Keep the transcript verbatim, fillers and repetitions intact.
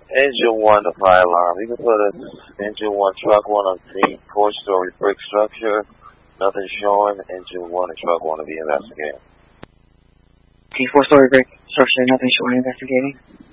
Engine one, the fire alarm. You can put a engine one, truck one on scene, four-story brick structure. Nothing showing. Engine one and truck one to be investigating. T four story brick structure, nothing showing investigating.